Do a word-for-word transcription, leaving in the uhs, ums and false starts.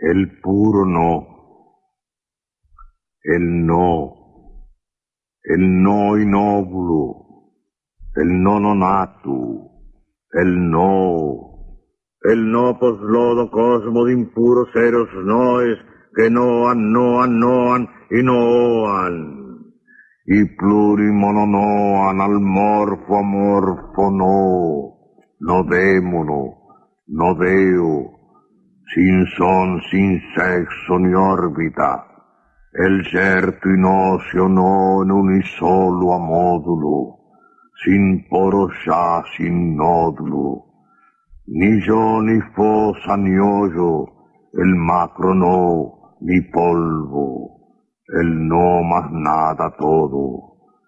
el puro no, el no, el no inóvulo, el no nonato, el no, el no poslodo cosmo de impuros seros noes que noan, noan, noan y noan, y plurimononoan al morfo amorfo no, no démono, no deo, sin son, sin sexo ni órbita, el certo in ocio non unisolo a modulo, sin poro ya, sin nódulo, ni yo ni fosa ni hoyo, el macro no, ni polvo, el no más nada todo.